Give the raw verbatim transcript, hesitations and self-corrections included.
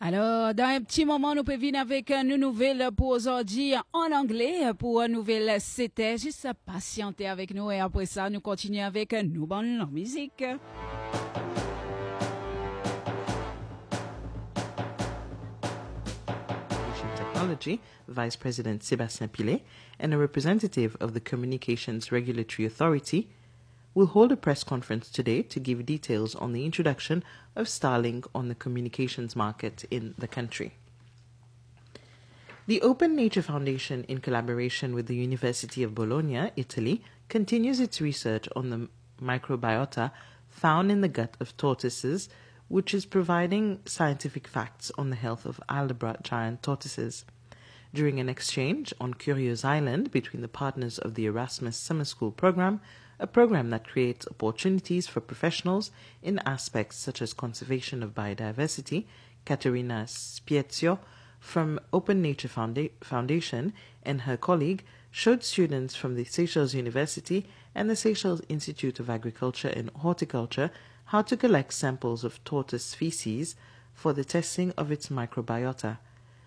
Alors, dans un petit moment, nous pouvons venir avec une nouvelle pour aujourd'hui en anglais. Pour une nouvelle, c'était juste patienter avec nous et après ça, nous continuons avec nous bonne musique. Technology, Vice President Sébastien Pilet, and a representative of the Communications Regulatory Authority, will hold a press conference today to give details on the introduction of Starlink on the communications market in the country. The Open Nature Foundation, in collaboration with the University of Bologna, Italy, continues its research on the microbiota found in the gut of tortoises, which is providing scientific facts on the health of Aldabra giant tortoises. During an exchange on Curious Island between the partners of the Erasmus Summer School program, a program that creates opportunities for professionals in aspects such as conservation of biodiversity, Caterina Spiezio from Open Nature Founda- Foundation and her colleague showed students from the Seychelles University and the Seychelles Institute of Agriculture and Horticulture how to collect samples of tortoise feces for the testing of its microbiota.